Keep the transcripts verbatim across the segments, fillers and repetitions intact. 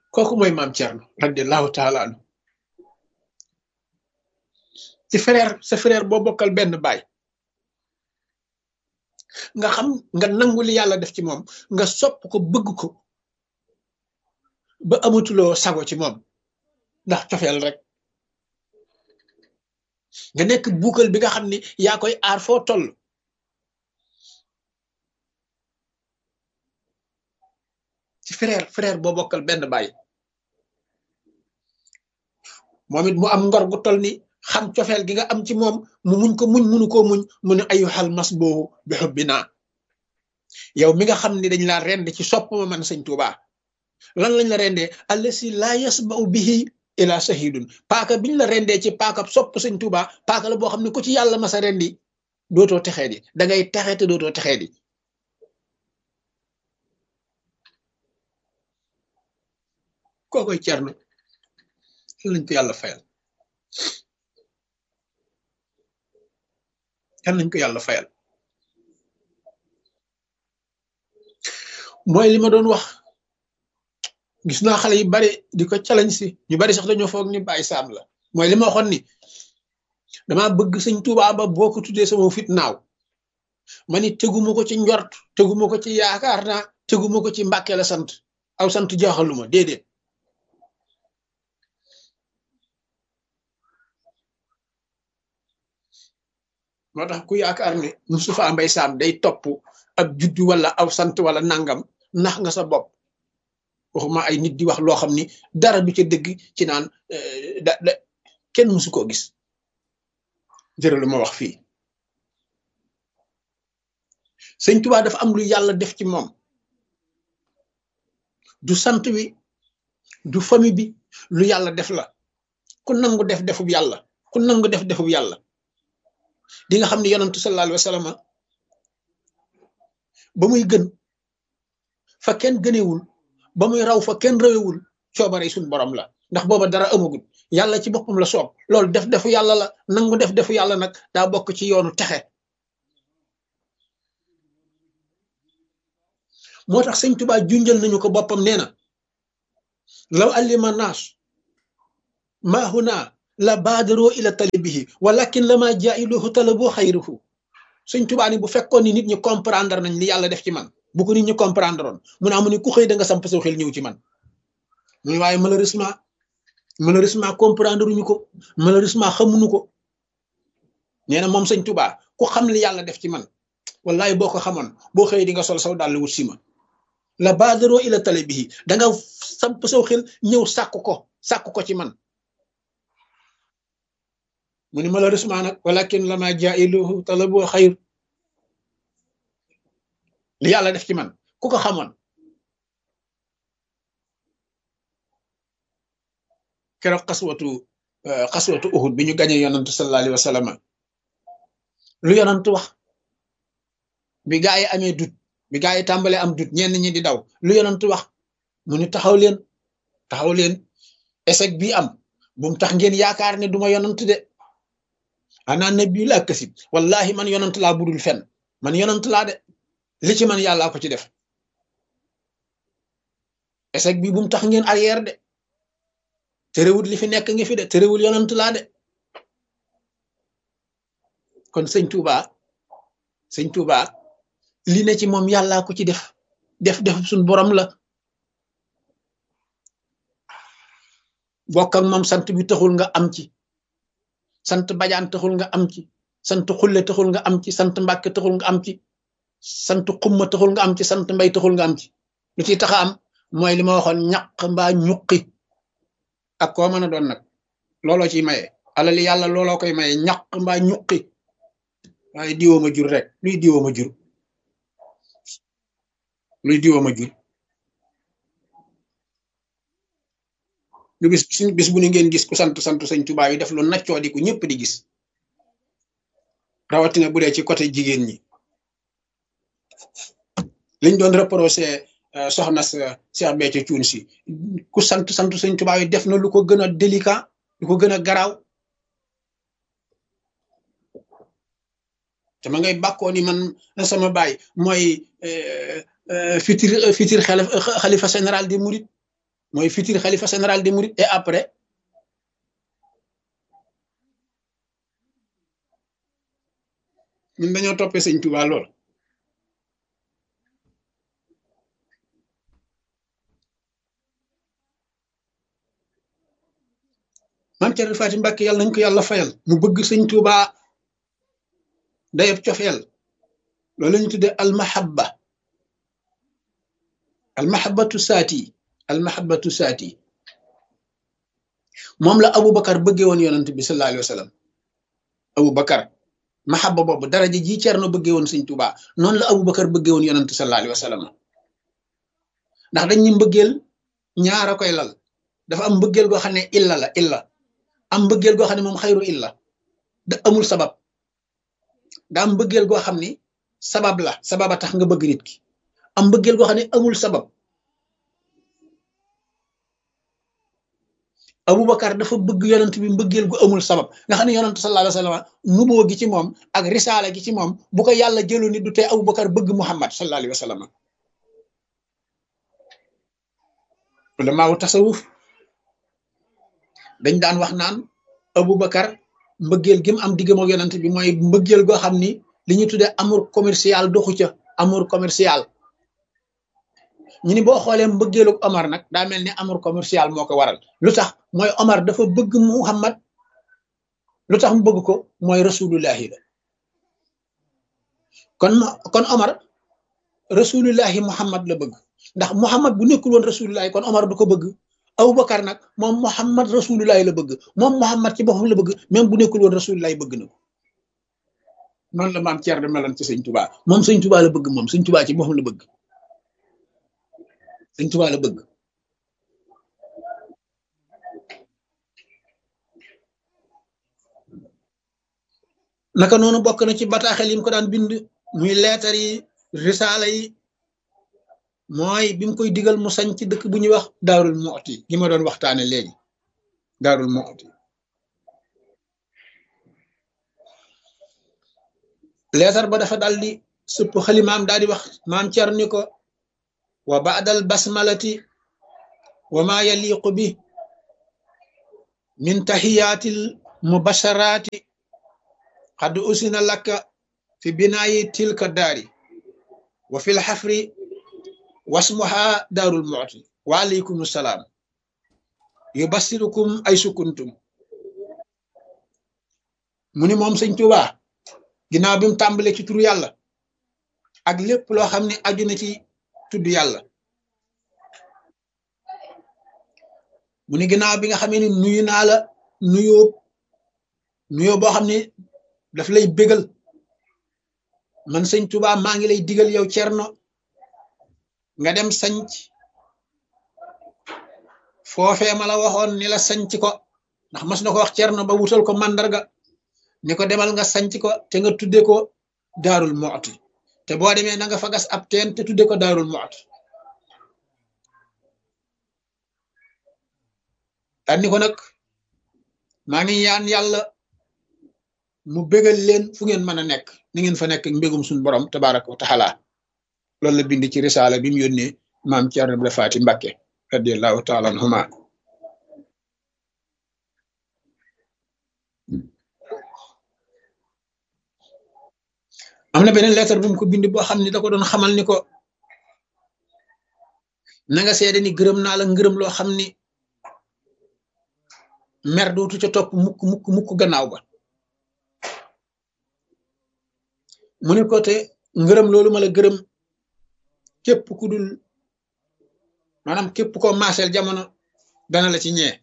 kooku mooy maam Thierno radiallahu taala anhu ci frère sa frère boo bokkal benn baay nga xam nga nangu li yàlla def ci moom nga sopp ko bëgg ko ba amatuloo sago ci moom ndax cofeel rek nga nekk buukal bi nga xam ni yaa koy aar foo toll ci frère frère boo bokkal benn baay moom it mu am ngor gu toll ni xam cofeel gi nga am ci moom mu muñ ko muñ munu koo muñ mu ne ayyuhal masbuhu bi hubbina yow mi nga xam ni dañ laa rend ci sopp ma man sëñ Tuubaa lan lañ la rendee allasi laa yasba'u bihi ila shahidun paaka biñ la rendee ci paaka sopp sëñ Tuubaa paaka la boo xam ne ku ci yàlla masa rendi dootoo texee di da ngay texe te dootoo texee di kookoy Cerno lañ ko yàlla fayal kan nañ ko yàlla fayal mooy li ma doon wax gis naa xale yu bari di ko challenge si ñu bari sax dañoo foog ni Baye Sam la mooy li ma waxoon ni dama bëgg sëñ Tuubaa ba boo ko tuddee sama fit naaw ma ni teguma ko ci njort teguma ko ci yaakaar naa teguma ko ci Mbàkke la sant aw sant jaaxaluma déedéet moo tax ku yaakaar ne Moustapha Mbaye Sam day topp ab juddu wala aw sant wala nangam nax nga sa bopp waxuma ay nit di wax loo xam ni dara du ca dëgg ci naan da da kenn mësu koo gis jërë lu ma wax fii sëñ Tuubaa dafa am lu yàlla def ci moom du sant wi du famille bi lu yàlla def la ku nangu def defub yàlla ku nangu def defub yàlla di nga xam ne yonantu sallallahu alayhi wa sallam ba muy gën fa kenn gënewul ba muy raw fa kenn rawewul coobare suñ borom la ndax booba dara amagul yàlla ci boppam la soob loolu def defu yàlla la nangu def defu yàlla nag daa bokk ci yoonu texe moo tax sëñ Tuubaa junjal nañu ko boppam nee na law allima naas maa huna la baadaroo ila talibihi walakin lama jailuhu talaboo xayruhu sëñ Tuubaa ni bu fekkoon ni nit ñi comprendre nañ li yàlla def ci man bu ko nit ñi comprendre oon mu ne amu ni ku xëy da nga samp saw xel ñëw ci man mu ne waaye malheureusement malheureusement comprendre uñu ko malheureusement xamuñu ko nee na moom sëñ Tuubaa ku xam li yàlla def ci man wallahi boo ko xamoon boo xëy di nga sol saw dàll wut si ma la baadaroo ila talibihi da nga samp saw xel ñëw sàkk ko sàkk ko ci man mu ni malheureusement nag walakin lama jailuhu talaboo xayr li yàlla def ci man ku ko xamoon keroog xaswatu xaswatu uhud bi ñu gañe yonantu sallallahu alayhi wa sallam lu yonantu wax bi gaa yi amee dut bi gaa yi tàmbalee am dut ñenn ñi di daw lu yonantu wax mu ni taxaw leen taxaw leen échec bii am bu mu tax ngeen yaakaar ne duma yonant de ana nabi laa kasib wallahi man yonant laa budul fen man yonant laa de li ci man yàllaa ko ci def échec bi bu mu tax ngeen arrière de terewul li fi nekk ngi fi de terewul yonant laa de kon sëñ Touba sëñ Touba li ne ci moom yàllaa ko ci def def def suñ borom la bokk ak moom sant bi taxul nga am ci sant bajaan taxul nga am ci sant xulle taxul nga am ci sant mbàkke taxul nga am ci sant xumma taxul nga am ci sant mbay taxul nga am ci lu ci taxa am mooy li ma waxoon ñaq mbaa ñuqi ak koo mën a doon nag looloo ciy maye alali yàlla looloo koy maye ñaq mbaa ñuqi waaye diwoo ma jur rek luy diwoo ma jur luy diwoo ma jur lu bis bis bu ni ngeen gis ku sant sant sëñ Tuubaa yi def lu naccoo di ku ñëpp di gis rawatina bu dee ci côté jigéen ñi liñ doon reproché soxna sa Cheikh Béthio Thioune si ku sant sant sëñ Tuubaa yi def na lu ko gën a délicat lu ko gën a garaaw te ma ngay bàkkoo ni man sama baay mooy futur futur xalifa général des mourides mooy futur xalifa général des mourides et après ñun dañoo toppee sëñ Tuubaa lool maam Cerno Faati Mbàkke yàlla nañ ko yàlla fayal mu bëgg sëñ Tuubaa dayab cofeel loolu la ñu tuddee almahabba almahabbatu saati almahabbatu saati moom la Aboubacar bëggee woon yonent bi sallallahu alayhi wa sallam Aboubacar mahabba boobu daraja ji Cerno bëggee woon sëñ Tuubaa noonu la Aboubacar bëggee woon yonent sallallahu alayhi wa sallam ndax dañ ñu mbëggeel ñaara koy lal dafa am mbëggeel goo xam ne illa la illa am mbëggeel goo xam ne moom xayru illa da amul sabab da am mbëggeel goo xam ni sabab la sababa tax nga bëgg nit ki am mbëggeel goo xam ne amul sabab Aboubacar dafa bëgg yonent bi mbëggeel gu amul sabab nga xam ne yonent sallallahu alayhi wa sallam nuboo gi ci moom ak risaala gi ci moom bu ko yàlla jëlu ni du tee Aboubacar bëgg Muhammad sallallahu alayhi wa sallam ulamaawu tasawuf dañ daan wax naan Aboubacar mbëggeel gi mu am diggam ak yonent bi mooy mbëggeel goo xam ni li ñu tuddee amour commercial doxu ca amour commercial ñu ni boo xoolee mbëggeelu Omar nag daa mel ni amour commercial moo ko waral lu tax mooy Omar dafa bëgg Muhammad lu tax mu bëgg ko mooy rasulullahi la kon kon Omar rasulullahi Muhammad la bëgg ndax Muhammad bu nekkul woon rasulullahi kon Omar du ko bëgg Aboubacar nag moom Muhammad rasulullahi la bëgg moom Muhammad ci boppam la bëgg même bu nekkul woon rasulullahi bëgg na ko noonu la maam Thierno meloon ci sëñ Touba moom sëñ Touba la bëgg moom sëñ Touba ci boppam la bëgg sëñ Touba la bëgg naka noonu bokk na ci bataaxel yi mu ko daan bind muy leetar yi risaala yi mooy bi mu koy digal mu sañ ci dëkk bu ñuy wax Daarul Muxti gi ma doon waxtaane léegi Daarul Muxti leetar ba dafa daal di sëpp xalimaam daal di wax maam Cerno ni ko wa baadal basmalati wa ma yaliqu bi min tahiyatil mubasharati qad usina laka fi binaayi tilka daari wa fil xafri wasmuha daarul mu'ti wa alaykum salaam yubassirukum ay sukuntum mu ni moom sëñ Tuubaa ginnaaw bi mu tàmbalee ci turu yàlla ak lépp loo xam ne aju na ci tudd yàlla mu ni ginnaaw bi nga xamee ni nuyu naa la nuyoo nuyoo boo xam ne daf lay bégal man sëñ Tuubaa maa ngi lay digal yow Cerno nga dem sanc foofee ma la waxoon ni la sanc ko ndax mas na ko wax Cerno ba wutal ko màndarga ni ko demal nga sanc ko te nga tudde ko Daarul Muxti te boo demee na nga fa gas ab teen te tudde ko Daarul Muxti daan ni ko nag maa ngi ñaan yàlla mu bégal leen fu ngeen mën a nekk ni ngeen fa nekk mbégum suñu borom tabaraka wa taala loolu la bind ci risaala bi mu yónnee maam Cerno Ibra Faati Mbàkke radiyallahu taala anhuma am na beneen lettre bu mu ko bind boo xam ne da ko doon xamal ni ko na nga seede ni gërëm naa la ngërëm loo xam ni mer dootu ca topp mukk mukk mukk gannaaw ba mu ni ko te ngërëm loolu ma la gërëm képp ku dul maanaam képp ko maaseel jamono dana la ci ñee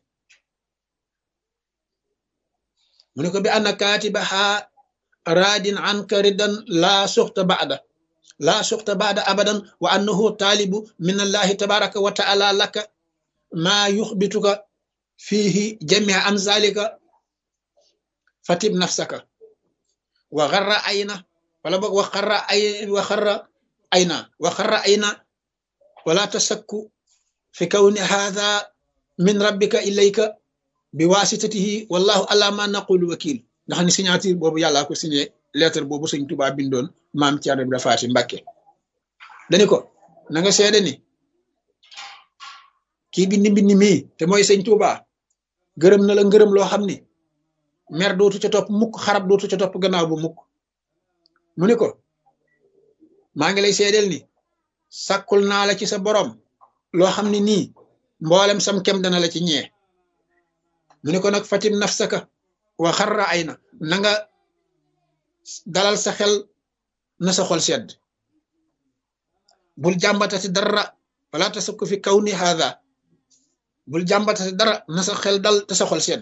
mu ni ko bi anna kaatibaha raadin anka ridan laa suxta baada laa suxta baada abadan wa annahu taalibu min allahi tabaraka wa taala laka maa yuxbituka fiihi jamia amzalika fatib nafsaka wa xarra ayna wala boog wa xarra ay wa xarra ayna wa xarra ayna wala tasakku fi kawni haadha min rabbika ilayka bi wasitatihi wallahu ala ma naqulu wakil ndax ni signature boobu yàllaa ko signé lettre boobu sëñ Tuubaa bindoon maam Cerno Ibra Faati Mbàkke dani ko na nga seede ni kii bindi mbindi mii te mooy sëñ Tuuba gërëm na la ngërëm loo xam ni mer dootu ca topp mukk xarab dootu ca topp gannaaw bu mukk mu ni ko maa ngi lay seedeel ni sàkkul naa la ci sa borom loo xam ne nii mboolem sam kem dana la ci ñee mu ni ko nag fatim nafsaka wa xarra ay na na nga dalal sa xel na sa xol sedd bul jàmbatati dara wala tasukku fi kaw ni haada bul jàmbatati dara na sa xel dal te sa xol sedd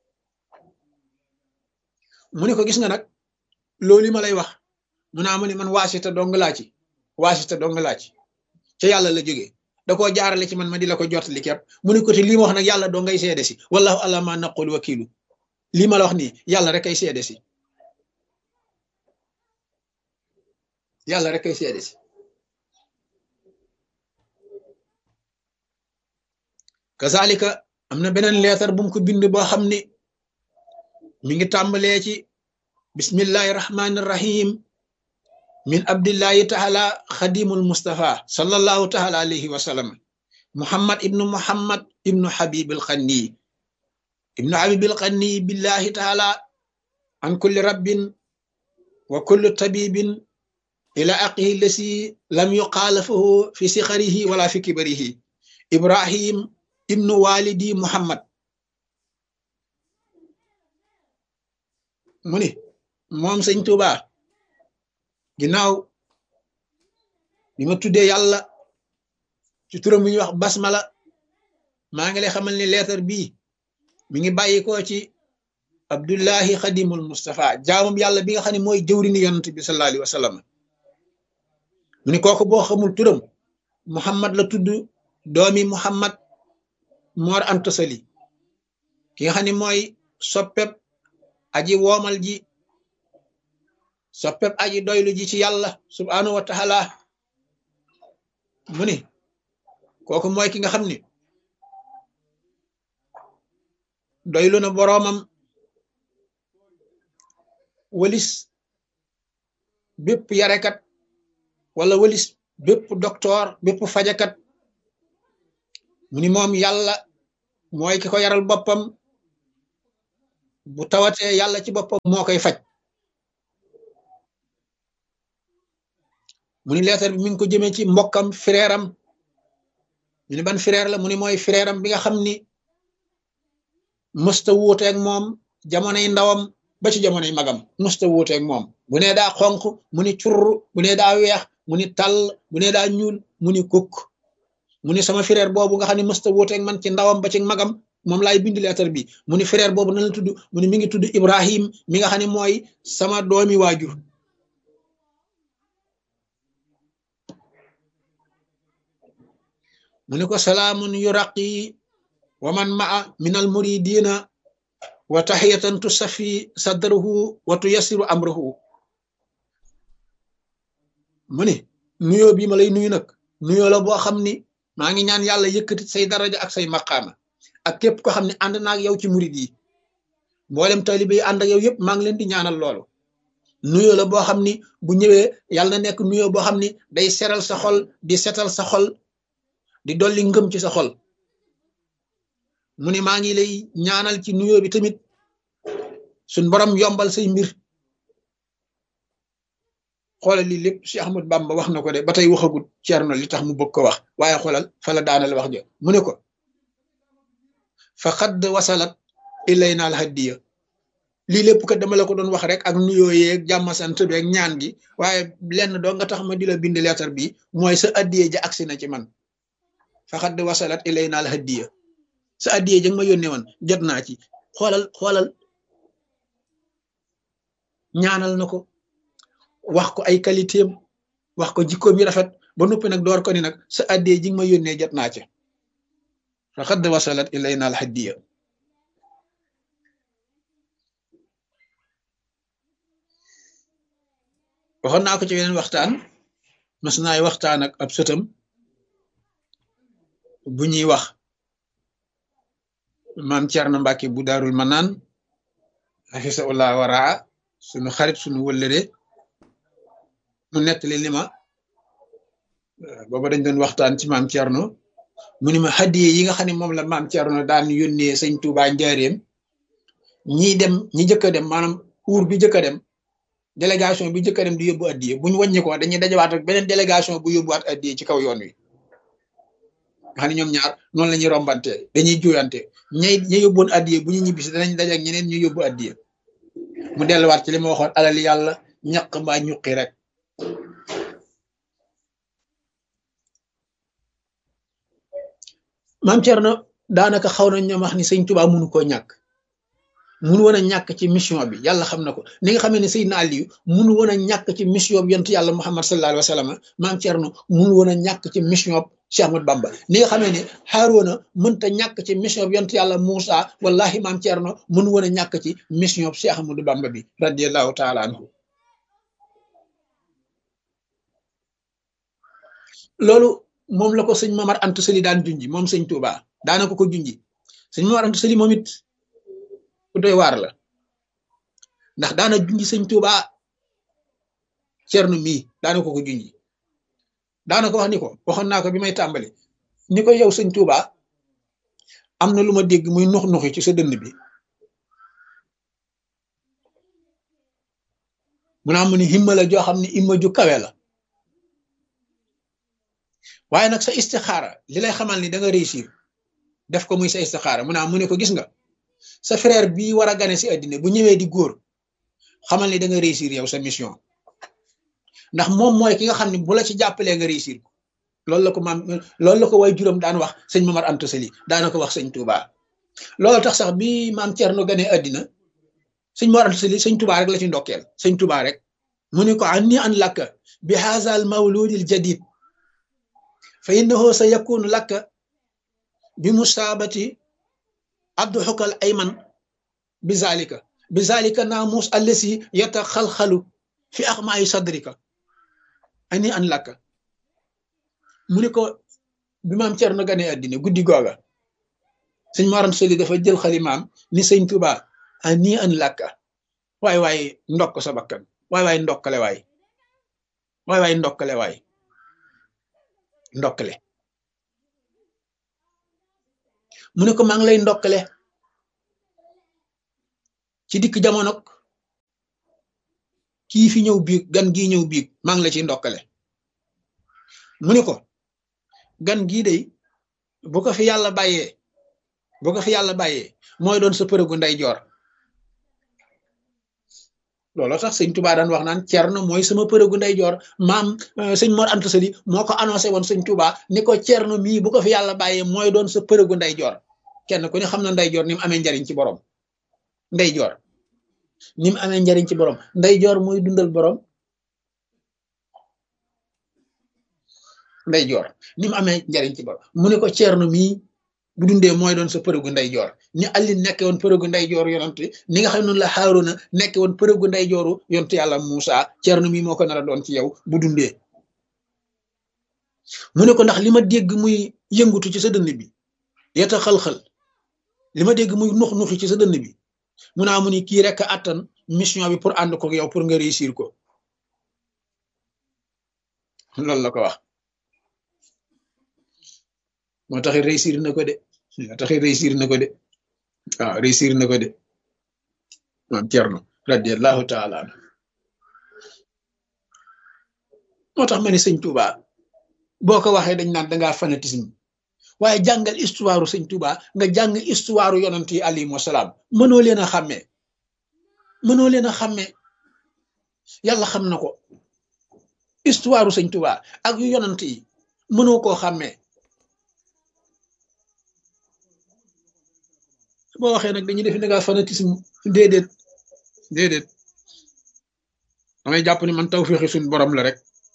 mu ni ko gis nga nag loolu li ma lay wax mu naa mu ni man waasita dong laa ci waasita dong laa ci ca yàlla la jógee da koo jaarale ci man ma di la ko jottali kepp mu ni ko te lii ma wax nag yàlla doo ngay seede si wallahu ala ma naqul wakilu lii ma la wax nii yàlla rek ay seede si yàlla rek ay seede si kazalika am na beneen leetar bu mu ko bind boo xam ni mi ngi tàmbalee ci bismillahi rahmani rahim min abdillahi taala xadimul mustafa sallallahu taala alayhi wa sallam muhammad ibnu muhammad ibnu habibil xanni ibnu habibil xanni billahi taala an kulli rabbin wa kulli tabibin ila aqihi lasi lam yuqaalafahu fi sixarihi wala fi kibarihi ibrahim ibnu walidi muhammad mu ni moom sëñ Tuuba ginnaaw bi ma tuddee yàlla ci turam bi ñuy wax basmala maa ngi lay xamal ni leetar bii mi ngi bàyyi ko ci abdullahi xadimul mustafa jaamam yàlla bi nga xam ne mooy jëwrini yonent bi sallallahu alayhi wa sallam mu ni kooku boo xamul turam muhammad la tudd doomi muhammad moor anta sali ki nga xam ne mooy soppeb aji woomal ji soppeb aji doylu ji ci yàlla subhanahu wa taala mu ni kooku mooy ki nga xam ni doylu na boroomam walis bépp yarekat wala walis bépp docteur bépp fajakat mu ni moom yàlla mooy ki ko yaral boppam bu tawatee yàlla ci boppam moo koy faj mu ni leetar bi mi ngi ko jëmee ci mbokkam frère am ñu ni ban frère la mu ni mooy frère am bi nga xam ni mësta wuuteeg moom jamonoy ndawam ba ci jamonoy magam mësta wuuteeg moom bu nee daa xonq mu ni curr bu nee daa weex mu ni tàll bu nee daa ñuul mu ni kukk mu ni sama frère boobu nga xam ne mësta wuuteeg man ci ndawam ba ci magam moom laay bind leetar bi mu ni frère boobu na la tudd mu ni mi ngi tudd Ibrahim mi nga xam ne mooy sama doomi waajur mu ni ko salaamun yuraqi wa man maa min al muridina wa tahiyatan tusafi sadrahu wa tuyassiru amrahu mu ni nuyoo bi ma lay nuyu nag nuyoo la boo xam ni maa ngi ñaan yàlla yëkkati say daraja ak say maqaama ak képp ko xam ne ànd naa ak yow ci murid yi mboolem taalibe yi ànd ak yow yëpp maa ngi leen di ñaanal loolu nuyoo la boo xam ni bu ñëwee yàlla na nekk nuyoo boo xam ni day seral sa xol di setal sa xol di dolli ngëm ci sa xol mu ni maa ngi lay ñaanal ci nuyoo bi tamit suñ borom yombal say mbir xoolal lii lépp Cheikh Ahmad Bamba wax na ko de ba tey waxagut Ceerno li tax mu bëgg ko wax waaye xoolal fa la daanal wax jo mu ne ko fa xadd wasalat ilayna al hadiya lii lépp kat dama la ko doon wax rek ak nuyoo yeeg jàmm sant beeg ñaan gi waaye lenn doo nga tax ma di la bind leetar bi mooy sa addiye ja agsi na ci man fa xadd wasalat ilayna al hadiya sa addiye ja ma yónnee woon jot naa ci xoolal xoolal ñaanal na ko wax ko ay qualité am wax ko jikkoom yi rafet ba noppi nag door ko ni nag sa addiye ji ma yónnee jot naa ci fa xadd wasalat ilayna al hadiya waxoon naa ko ci weneen waxtaan mas naay waxtaan ak ab sëtam bu ñuy wax maam Cerno Mbàkke bu Daarul Manaan hafisahullah waraa sunu xarit sunu wëllëre mu nettali li ma booba dañ doon waxtaan ci maam Cerno mu ni ma hadiye yi nga xam ne moom la maam Thierno daan yónnee sëñ Touba njaareem ñiy dem ñi jëkk a dem maanaam uur bi jëkk a dem délégation bi jëkk a dem di yóbbu addiye buñ wàññi ko dañuy dajawaat ak beneen délégation bu yóbbuwaat addiye ci kaw yoon wi nga xam ne ñoom ñaar noonu la ñuy rombante dañuy juyante ñay ña yóbboon addiye bu ñu ñibbisi danañ daje ak ñeneen ñu yóbbu addiye mu delluwaat ci li ma waxoon alal yàlla ñaq mbaa ñuqi rek maam Thierno daanaka xaw nañ ñoom wax ni sëñ Touba mënu koo ñàkk munu woon a ñàkk ci mission bi yàlla xam na ko ni nga xamee ne Seydina Aliyu munu woon a ñàkk ci mission bi yontu yàlla Muhammad sallallahu alayhi wa sallam maam Thierno munu woon a ñàkk ci mission bi Cheikh Ahmad Bamba ni nga xamee ne Haaruna mënta ñàkk ci mission bi yontu yàlla Moussa wallahi maam Thierno munu woon a ñàkk ci mission bi Cheikh Ahmadou Bamba bi radiyallahu taala anhu loolu moom la ko sëñ Mamar Anta Sali daan junji moom sëñ Touba daana ko ko junji sëñ Mamar Anta Sali moom it ku doy waar la ndax daana junji sëñ Touba Thierno mii daana ko ko junji daana ko wax ni ko waxoon naa ko bi may tàmbali ni ko yow sëñ Touba am na lu ma dégg muy nux nuxi ci sa dënn bi mu naa mu ni himma la joo xam ne himma ju kawe la waaye nag sa istixaara li lay xamal ni da nga réussir def ko muy sa istixaara mu naa mu ne ko gis nga sa frère bii war a gane si àddina bu ñëwee di góor xamal ni da nga réussir yow sa mission ndax moom mooy ki nga xam ne bu la ci jàppalee nga réussir ko loolu la ko maam loolu la ko way juróom daan wax sëñ Mamar Anta Sali daana ko wax sëñ Touba loolu tax sax bi maam Thierno gane àddina sëñ Mamar Anta Sali sëñ Touba rek la ci ndokkeel sëñ Touba rek mu ne ko anni an lakka bi haazal mawludil jadid fa innahu sa yakunu lakka bi musaabati abdu xukal ayman bi zalika bi zalika naamus allasi yataxalxalu fi axmaayi sadrika ani an lakka mu ne ko bi maam Thierno gane àddina guddi googa sëñ Maram Soli dafa jël xalimaam ni sëñ Touba ani an lakka waay waay ndokk sa bakkan waay waay ndokkale waay waay waay ndokkale waay ndokkale mu ne ko maa ngi lay ndokkale ci dikk jamono kii fi ñëw biig gan gii ñëw biig maa ngi la ci ndokkale mu ne ko gan gii de bu ko fi yàlla bàyyee bu ko fi yàlla bàyyee mooy doon sa përëgu nday joor looloo tax sëñ Touba daan wax naan Thierno mooy sama përëgu nday joor maam sëñ Mor Anta Sali moo ko annoncé woon sëñ Touba ni ko Thierno mii bu ko fi yàlla bàyyee mooy doon sa përëgu nday joor kenn ku ne xam na nday joor ni mu amee njariñ ci borom nday joor ni mu amee njariñ ci borom nday joor mooy dundal borom nday joor ni mu amee njariñ ci borom mu ne ko Thierno mii bu dundee mooy doon sa përëgu nday joor ni Ali nekke woon përëgu nday joor yonent ni nga xam noonu la Haaruna nekke woon përëgu nday jooru yonent yàlla Muusa Thierno mii moo ko nar a doon ci yow bu dundee mu ne ko ndax li ma dégg muy yëngutu ci sa dënn bi yeta xal-xal li ma dégg muy nux nuxi ci sa dënn bi mu naa mu ni kii rek attan mission bi pour ànd ko yow pour nga réussir ko loolu la ko wax moo tax réussir na ko de moo tax réussir na ko de waaw réussir na ko de maam Thierno radiyallahu taala anhu moo tax ma ne sëñ Touba boo ko waxee dañ naan dangaa fanatisme waaye jàngal histoire sëñ Touba nga jàng histoire yonent yi alayhimu salaam mënoo leen a xàmmee mënoo leen a xàmmee yàlla xam na ko histoire sëñ Touba ak yu yonent yi mënoo koo xàmmee boo waxee nag dañuy def ne nga fanatisme déedéet déedéet damay jàpp ni man tawfeexi suñ borom la rek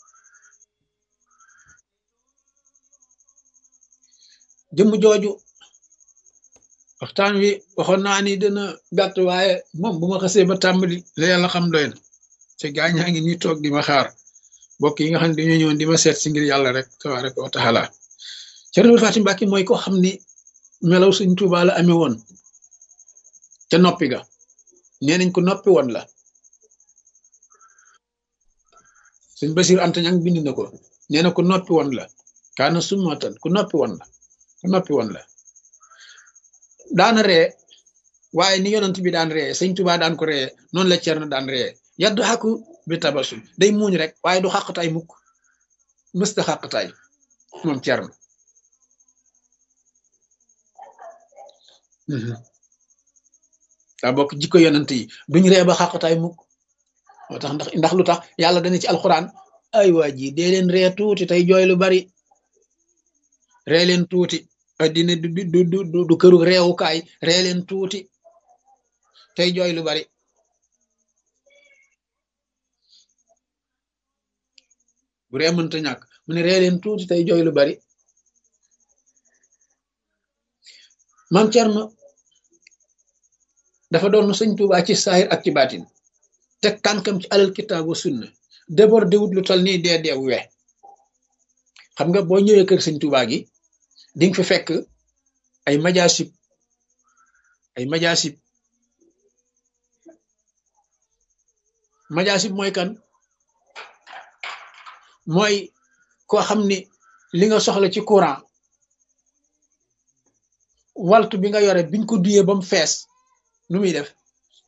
jëmm jooju waxtaan wi waxoon naa ni dina gàtt waaye moom bu ma xasee ba tàmbali la yàlla xam doy na te gaañaa ngi ñuy toog di ma xaar mbokk yi nga xam ne dañoo ñëwoon di ma seet si ngir yàlla rek tabaaraka wa taala Cerno Fatim Mbàkke mooy ko xam ni melaw Sëñ Tuubaa la amee woon ca noppi ga nee nañ ko noppi woon la Sëñ Basiir Anta Ñaŋ bind na ko nee na ko noppi woon la kaana summatan ku noppi woon la noppi woon la daana ree waaye ni yonent bi daan ree sëñ Tuubaa daan ko ree noonu la Cerno daan ree yaddu xaku bi tabasul day muuñ rek waaye du xàqtaay mukk mësta xàqtaay moom Cerno daa bokk jikko yonent yi duñ ree ba xàqtaay mukk moo tax ndax ndax lu tax yàlla dana ci alxuraan ay waa ji dee leen ree tuuti tey jooy lu bari ree leen tuuti addina du du du du këru reewukaay ree leen tuuti tey jooy lu bari bu ree mënta ñàkk mu ne ree leen tuuti tey jooy lu bari maam Cerno dafa doon sëñ Tuubaa ci saahir ak ci baatin teg tànkam ci alal kitaabu sunna débordé wut lu tal nii dee deew we xam nga boo ñëwee kër sëñ Tuubaa gi di nga fi fekk ay majaasib ay majaasib majaasib mooy kan mooy koo xam ni li nga soxla ci courant waltu bi nga yore biñ ko duyee ba mu fees nu muy def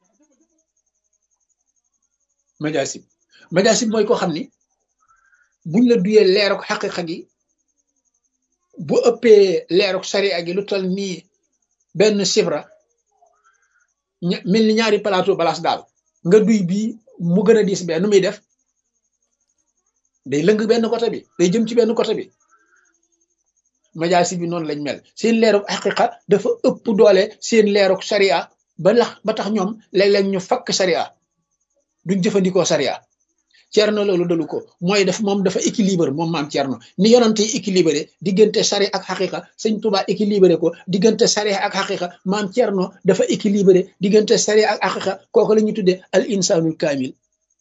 majaasib majaasib mooy koo xam ni buñ la duyee leeruk xaqiqa gi bu ëppee leeruk sariya gi lu tal nii benn sifra mel ni ñaari plateau balaas daal nga duy bii mu gën a diis bee nu muy def day lëng benn côté bi day jëm ci benn côté bi majaasib bi noonu lañ mel seen leeruk xaqiqa dafa ëpp doole seen leeruk sariya ba lax ba tax ñoom léeg-léeg ñu fakk sariya duñ jëfandikoo sariya Cerno loolu dalu ko mooy def moom dafa équilibre moom maam Cerno ni yonante yi équilibré diggante sariya ak xaqiqa sëñ Tuubaa équilibré ko diggante sariya ak xaqiqa maam Cerno dafa équilibré diggante sariya ak xaqiqa kooku la ñuy tuddee al insanul kaamil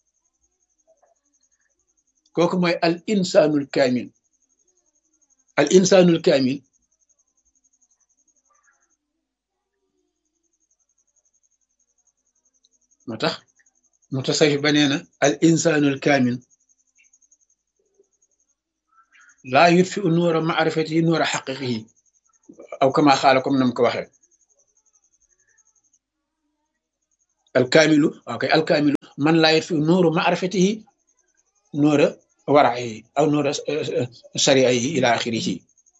kooku mooy al insanul kaamil al insanul kaamil moo tax mutasawif ba nee na al insanul kaamil laa yutfi u nuura maarifatihi nuura xaqiqihi aw kama xaala comme nam ko waxee alkaamilu waaw kay alkaamilu man laa yutfi u nuuru maarifatihi nuura waraihi aw nuura sariaihi ila axirihi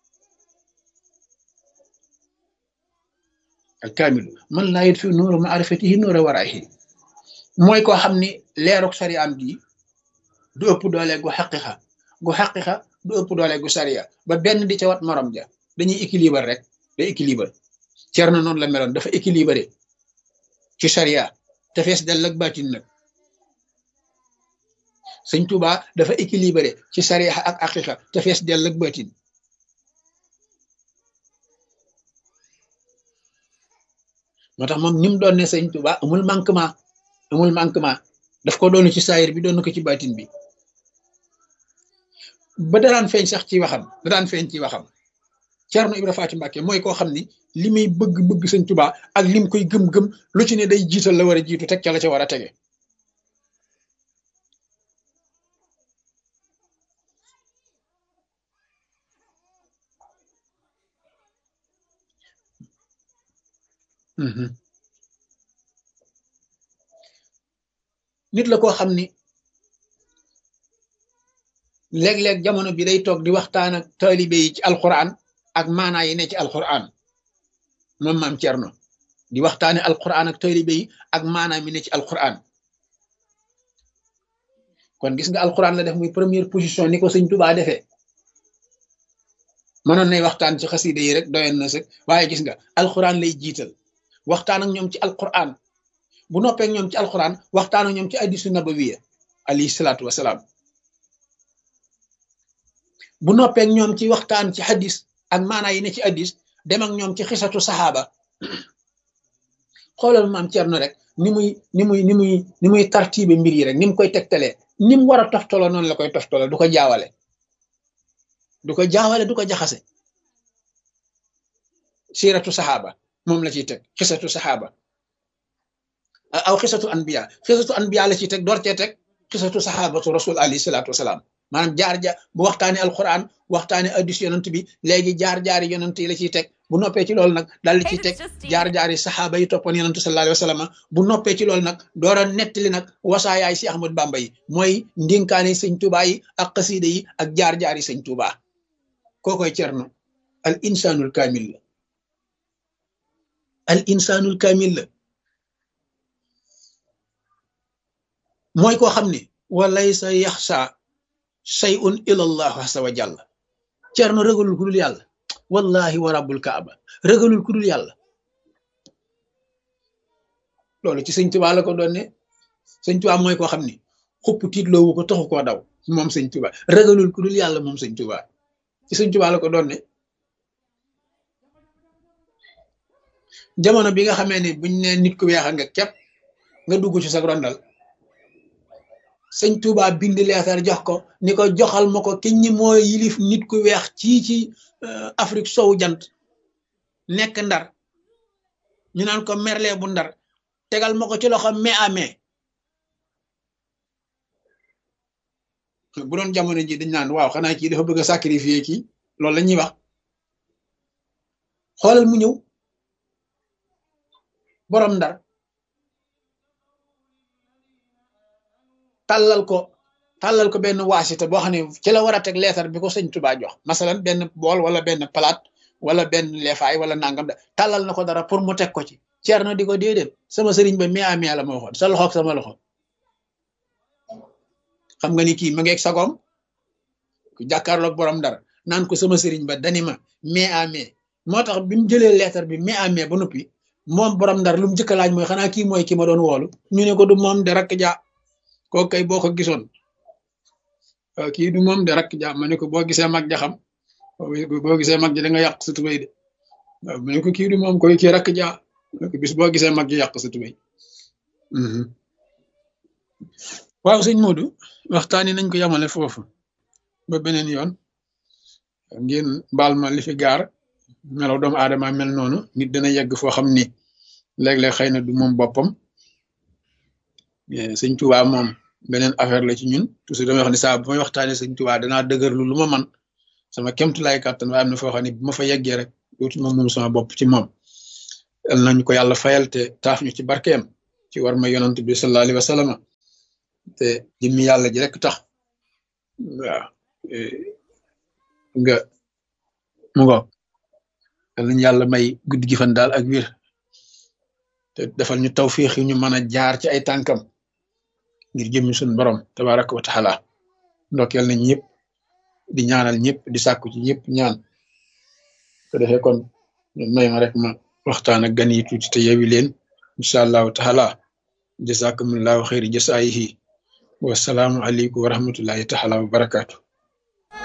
alkaamilu man laa yutfi u nuuru maarifatihi nuura waraihi mooy koo xam ni leeruk sariyaam gi du ëpp doole gu xaqiqa gu xaqiqa du ëpp doole gu sariya ba benn di ca wat morom ja dañuy équilibre rek day équilibre Cerno noonu la meloon dafa équilibré ci sariya te fees dell ak baatin nag sëñ Tuubaa dafa équilibré ci sariya ak xaqiqa te fees dell ak baatin moo tax moom ni mu doon ne sëñ Tuubaa amul manquement amul manquement daf ko doon ci saayir bi doon ko ci baatin bi ba daraan feeñ sax ci waxam daraan feeñ ci waxam Cerno Ibra Faati Mbàkke mooy koo xam ni li muy bëgg-bëgg sëñ Tuubaa ak lim koy gëm-gëm lu ci ne day jiital la war a jiitu teg ca la ca war a tege nit la koo xam ni léeg-léeg jamono bi day toog di waxtaan ak taalibe yi ci alquran ak maanaa yi ne ci alquran moom maam Cerno di waxtaane alquran ak taalibe yi ak maanaa mi ne ci alquran kon gis nga alquran la def muy première position ni ko sëñ Tuubaa defee mënoon nay waxtaan ci xasida yi rek doyoon na sëg waaye gis nga alquran lay jiital waxtaan ak ñoom ci alquran bu noppee ñoom ci alquran waxtaan ak ñoom ci hadiisu nabawiya alayhi salaatu wasalaam bu noppee ñoom ci waxtaan ci hadis ak maanaa yi ne ci hadis dem ak ñoom ci xisatu saxaaba xoolal maam Cerno rek ni muy ni muy ni muy ni muy tartibe mbir yi rek ni mu koy tegtalee ni mu war a toftaloo noonu la koy toftaloo du ko jaawale du ko jaawale du ko jaxase siiratu saxaaba moom la ciy teg xisatu saxaaba aw xisatu anbiya xisatu anbiya la ciy teg door cee teg xisatu saxaabatu rasul alayhi salaatu wasalaam maanaam jaar-jaar bu waxtaanee alquran waxtaanee addis yonent bi léegi jaar-jaari yonent yi la ciy teg bu noppee ci loolu nag daal di ciy teg jaar-jaari saxaaba yi toppoon yonent sallallahu alayhi wa sallam bu noppee ci loolu nag door a nettali nag wasaayaay si Ahmad Bamba yi mooy ndénkaane sëñ Tuubaa yi ak xasiida yi ak jaar-jaari sëñ Tuubaa kookoy Cerno al insanul kaamil la al insanul kaamil la mooy koo xam ne walaysa yaxsa shay'un ila allah azza wa jalla Cerno ragalul ku dul yàlla wallahi wa rabbul kaaba ragalul ku dul yàlla loolu ci sëñ Tuubaa la ko doon ne sëñ Tuubaa mooy koo xam ne xupp tiitloowu ko taxu koo daw moom sëñ Tuubaa ragalul ku dul yàlla moom sëñ Tuubaa ci sëñ Tuubaa la ko doon ne jamono bi nga xamee ne buñ ne nit ku weexa nga képp nga dugg ci sa rondal sëñ Tuubaa bind leetar jox ko ni ko joxal ma ko ki ñi mooy yilif nit ku weex ci ci Afrique sowu jant nekk Ndar ñu naan ko Merle bu Ndar tegal ma ko ci loxo mais à mais bu doon jamono ji dañ naan waaw xanaa kii dafa bëgg a sacrifier kii loolu la ñuy wax xoolal mu ñëw borom Ndar tàllal ko tàllal ko benn waasita boo xam ne ci la war a teg leetar bi ko sëñ Tuubaa jox masalan benn bool wala benn palaat wala benn leefaay wala nangam da tàllal na ko dara pour mu teg ko ci Cerno di ko déedéet sama sëriñ ba mais amee la ma waxoon sa loxoog sama loxo xam nga ni kii ma ngeeg sagoom ku jàkkaarloog borom Ndar naan ko sama sëriñ ba dani ma mais amee moo tax bi mu jëlee leetar bi mais amee ba noppi moom borom Ndar lu mu njëkk a laaj mooy xanaa kii mooy ki ma doon woolu ñu ne ko du moom de rakk ja kooku kay boo ko gisoon kii du moom de rakk ja ma ne ko boo gisee mag ja xam boo gisee mag ja da nga yàq sa tubéy de waaw ma ne ko kii du moom koy kii rakk ja bis boo gisee mag ji yàq sa tubéy waaw sëñ Modou waxtaani nañ ko yamale foofu ba beneen yoon ngeen baal ma li fi gaar melaw doomu aadama mel noonu nit dana yegg foo xam ni léeg-léeg xëy na du moom boppam sëñ Tuubaa moom beneen affaire la ci ñun toujours damay wax ni saa bu may waxtaanee sëñ Tuubaa danaa dëgërlu lu ma man sama kemtu lay kàttan waaye am na foo xam ne bu ma fa yeggee rek dootu ma moom sama bopp ci moom yal nañu ko yàlla fayal te taaf ñu ci barkeem ci war ma yonant bi sallallahu alayhi wa sallam te jëmmi yàlla ji rek tax waaw nga mu ngo yal nañu yàlla may guddi gi fan daal ak wir te defal ñu tawfiix yu ñu mën a jaar ci ay tànkam ngir jëmmi suñu borom tabaraka wa taala ndokkeel nañ ñëpp di ñaanal ñëpp di sàkku ci ñëpp ñaan ko defee kon may ma rek ma waxtaan ak gan yi tuuti te yewi leen incha allahu taala jazakumullahu xayri jasaayihi wasalaamu aleykum wa rahmatullahi taala wa barakaatu